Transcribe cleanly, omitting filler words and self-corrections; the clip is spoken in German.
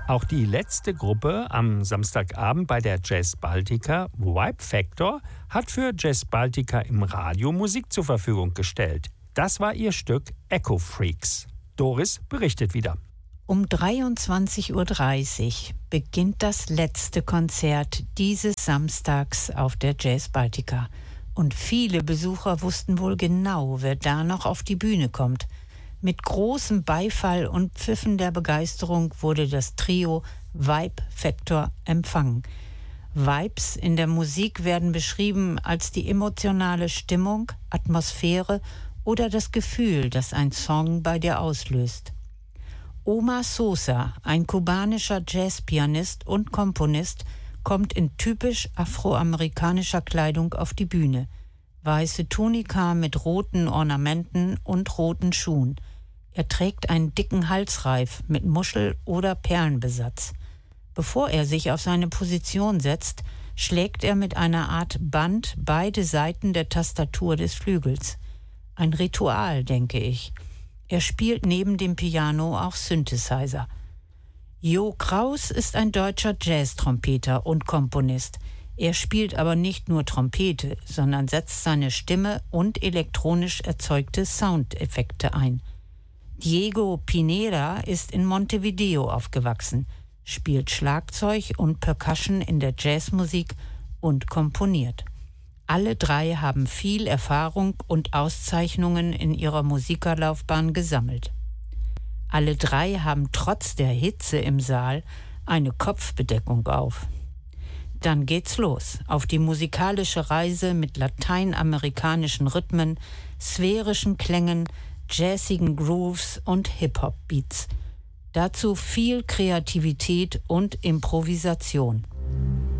Auch die letzte Gruppe am Samstagabend bei der Jazz Baltica, Vibe Factor, hat für Jazz Baltica im Radio Musik zur Verfügung gestellt. Das war ihr Stück Echo Freaks. Doris berichtet wieder. Um 23:30 Uhr beginnt das letzte Konzert dieses Samstags auf der Jazz Baltica. Und viele Besucher wussten wohl genau, wer da noch auf die Bühne kommt. Mit großem Beifall und Pfiffen der Begeisterung wurde das Trio Vibe Factor empfangen. Vibes in der Musik werden beschrieben als die emotionale Stimmung, Atmosphäre oder das Gefühl, das ein Song bei dir auslöst. Omar Sosa, ein kubanischer Jazzpianist und Komponist, kommt in typisch afroamerikanischer Kleidung auf die Bühne. Weiße Tunika mit roten Ornamenten und roten Schuhen. Er trägt einen dicken Halsreif mit Muschel- oder Perlenbesatz. Bevor er sich auf seine Position setzt, schlägt er mit einer Art Band beide Seiten der Tastatur des Flügels. Ein Ritual, denke ich. Er spielt neben dem Piano auch Synthesizer. Jo Kraus ist ein deutscher Jazz-Trompeter und Komponist. Er spielt aber nicht nur Trompete, sondern setzt seine Stimme und elektronisch erzeugte Soundeffekte ein. Diego Pineda ist in Montevideo aufgewachsen, spielt Schlagzeug und Percussion in der Jazzmusik und komponiert. Alle drei haben viel Erfahrung und Auszeichnungen in ihrer Musikerlaufbahn gesammelt. Alle drei haben trotz der Hitze im Saal eine Kopfbedeckung auf. Dann geht's los auf die musikalische Reise mit lateinamerikanischen Rhythmen, sphärischen Klängen, jazzigen Grooves und Hip-Hop-Beats. Dazu viel Kreativität und Improvisation.